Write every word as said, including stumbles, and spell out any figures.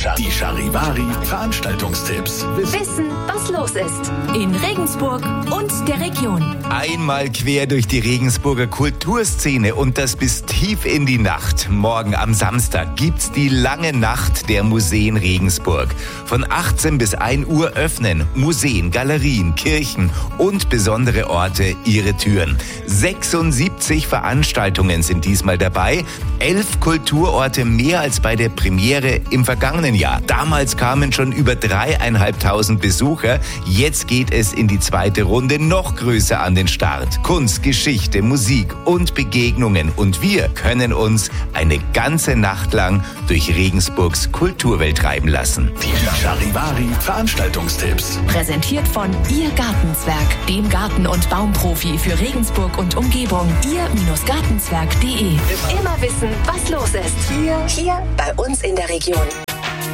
Die Charivari Veranstaltungstipps. Wissen, was los ist in Regensburg und der Region. Einmal quer durch die Regensburger Kulturszene und das bis tief in die Nacht. Morgen am Samstag gibt's die lange Nacht der Museen Regensburg. Von achtzehn bis ein Uhr öffnen Museen, Galerien, Kirchen und besondere Orte ihre Türen. sechsundsiebzig Veranstaltungen sind diesmal dabei. Elf Kulturorte mehr als bei der Premiere im vergangenen Jahr. Damals kamen schon über dreieinhalbtausend Besucher. Jetzt geht es in die zweite Runde noch größer an den Start. Kunst, Geschichte, Musik und Begegnungen. Und wir können uns eine ganze Nacht lang durch Regensburgs Kulturwelt treiben lassen. Die Charivari Veranstaltungstipps. Präsentiert von Ihr Gartenzwerg, dem Garten- und Baumprofi für Regensburg und Umgebung. Ihr-Gartenzwerg punkt de. Immer wissen, was los ist. Hier, hier bei uns in der Region.